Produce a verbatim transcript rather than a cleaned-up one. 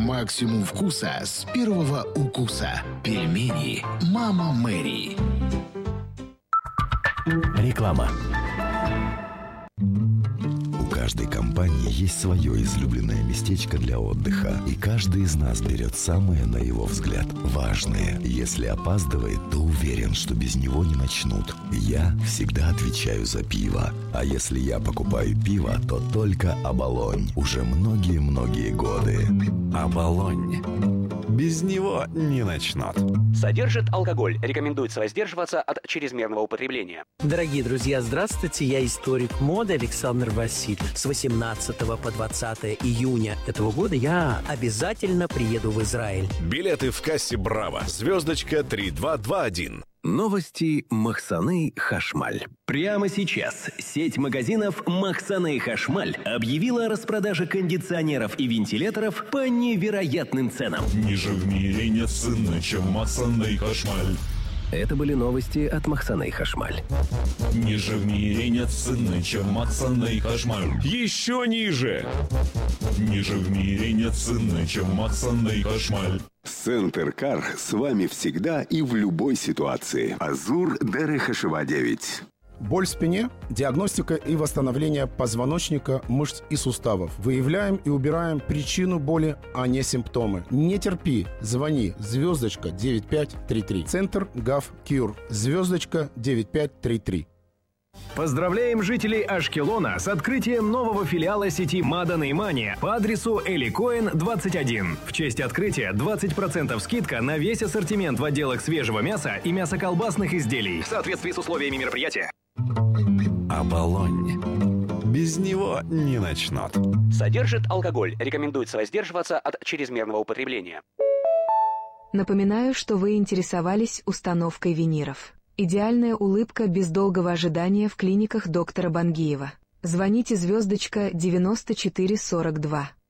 Максимум вкуса с первого укуса. Пельмени «Мама Мэри». Реклама. У каждой компании есть свое излюбленное местечко для отдыха, и каждый из нас берет самое, на его взгляд, важное. Если опаздывает, то уверен, что без него не начнут. Я всегда отвечаю за пиво. А если я покупаю пиво, то только «Оболонь». Уже многие-многие годы. «Оболонь». Без него не начнут. Содержит алкоголь. Рекомендуется воздерживаться от чрезмерного употребления. Дорогие друзья, здравствуйте. Я историк моды Александр Васильев. С восемнадцатого по двадцатое июня этого года я обязательно приеду в Израиль. Билеты в кассе «Браво». Звездочка три два два один. Новости Махсаны Хашмаль. Прямо сейчас сеть магазинов Махсаны Хашмаль объявила о распродаже кондиционеров и вентиляторов по невероятным ценам. Ниже в мире нет цены, чем Махсаны Хашмаль. Это были новости от Махсаны Хашмаль. Ниже в мире нет цены, чем Махсаны Хашмаль. Еще ниже! Ниже в мире нет цены, чем Махсаны Хашмаль. Центр Кар с вами всегда и в любой ситуации. Азур Дерехашева девять. Боль в спине, диагностика и восстановление позвоночника, мышц и суставов. Выявляем и убираем причину боли, а не симптомы. Не терпи, звони, звездочка девять пять три три. Центр ГАВ Кьюр, звездочка девять пять три три. Поздравляем жителей Ашкелона с открытием нового филиала сети Мадан и Мани по адресу Эли Коэн двадцать один. В честь открытия двадцать процентов скидка на весь ассортимент в отделах свежего мяса и мясоколбасных изделий в соответствии с условиями мероприятия. «Оболонь». Без него не начнут. Содержит алкоголь. Рекомендуется воздерживаться от чрезмерного употребления. Напоминаю, что вы интересовались установкой виниров. Идеальная улыбка без долгого ожидания в клиниках доктора Бангиева. Звоните звездочка девяносто четыре сорок два.